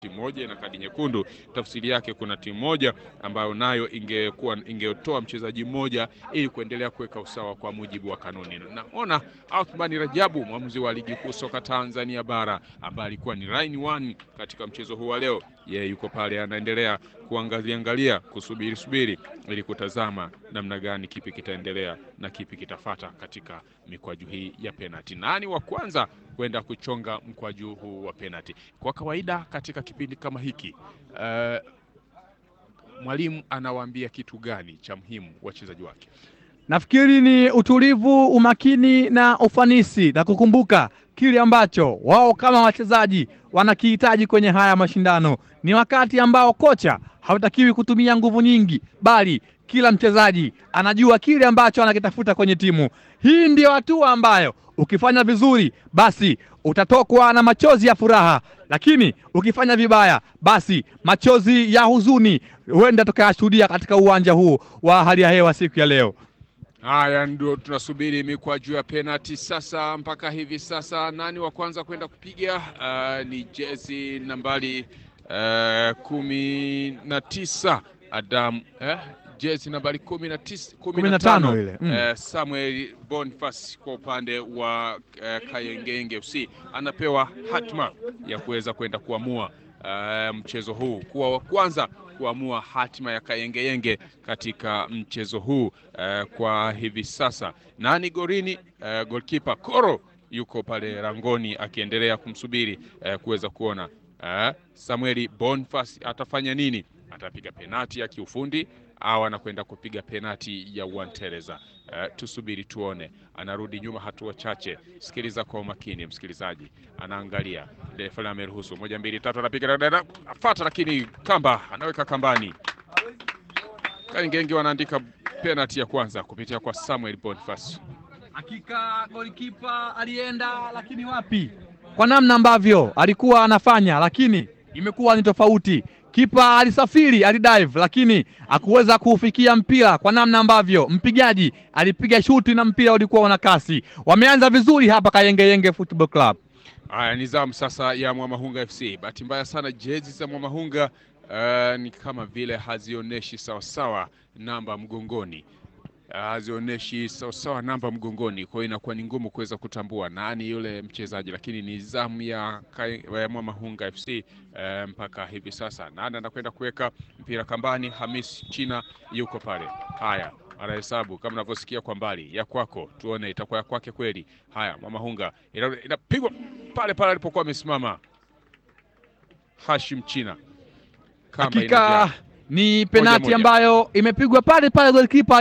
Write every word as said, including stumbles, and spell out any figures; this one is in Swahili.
timu moja na kadi nyekundu. Tafsiri yake kuna timu moja ambayo nayo ingekuwa ingetoa mchezaji mmoja ili kuendelea kuweka usawa kwa mujibu wa kanuni. Naona Othman Rajabu, mwamuzi wa ligi kuu soka Tanzania bara, ambaye alikuwa ni line one katika mchezo huu wa leo, yeye yuko pale anaendelea kuangalia angalia kusubiri subiri ili kutazama namna gani kipi kitaendelea na kipi kitafata katika mikwaju hii ya penalty. Nani wa kwanza kwenda kuchonga mkwaju huu wa penalty? Kwa kawaida katika kipindi kama hiki uh, mwalimu anawaambia kitu gani cha muhimu wachezaji wake? Nafikiri ni utulivu, umakini na ufanisi, na kukumbuka kile ambacho wao kama wachezaji wanakihitaji kwenye haya mashindano. Ni wakati ambao kocha hawatakiwi kutumia nguvu nyingi, bali kila mchezaji anajua kile ambacho anakitafuta kwenye timu. Hii ndio hatua ambayo ukifanya vizuri basi utatokwa na machozi ya furaha, lakini ukifanya vibaya basi machozi ya huzuni huenda tukayashuhudia katika uwanja huu wa hali ya hewa siku ya leo. Haya ndio tunasubiri mikwaju ya penalty sasa. Mpaka hivi sasa nani wa kwanza kwenda kupiga? Uh, ni jezi nambari uh, kumi na tisa Adam eh? jezi nambari kumi na tisa kumi na tano ile mm. uh, Samuel Boniface kwa upande wa uh, Kayengenge F C anapewa hatma ya kuweza kwenda kuamua uh, mchezo huu, kuwa wa kwanza kuamua hatima ya Kayengeyenge katika mchezo huu. Uh, kwa hivi sasa nani gorini? Uh, goalkeeper Koro yuko pale rangoni akiendelea kumsubiri uh, kuweza kuona uh, Samuel Boniface atafanya nini. Atapiga penati ya kiufundi au anakwenda kupiga penati ya uanteleza? Uh, tusubiri tuone. Anarudi nyuma hatua chache. Sikiliza kwa umakini msikilizaji, anaangalia refa ameruhusu moja mbili tatu, anapiga dada afuata, lakini kamba anaweka kambani. Kayengenge wanaandika penati ya kwanza kupitia kwa Samuel Boniface. Hakika goalkeeper alienda, lakini wapi, kwa namna ambavyo alikuwa anafanya, lakini imekuwa ni tofauti. Kipa alisafiri, alidive, lakini hakuweza kuufikia mpira kwa namna ambavyo mpigaji alipiga shuti na mpira ulikuwa una kasi. Wameanza vizuri hapa Kayengeyenge Football Club. Haya, nizamu sasa ya Mwamahunga F C. Bahati mbaya sana jezi za Mwamahunga uh, ni kama vile hazionyeshi sawa sawa namba mgongoni. Uh, hazionyeshi sawa sawa namba mgongoni, kwa hiyo inakuwa ni ngumu kuweza kutambua nani yule mchezaji, lakini ni zamu ya, ya Mwamahunga F C uh, mpaka hivi sasa. Nani anakwenda kuweka mpira kambani? Hamis China yuko pale. Haya, anahesabu kama unavyosikia kwa mbali, ya kwako, tuone itakuwa ya kwake kweli. Haya, Mwamahunga inapigwa pale pale alipokuwa amesimama Hashim China. Hakika ni penati ambayo imepigwa pale pale goalkeeper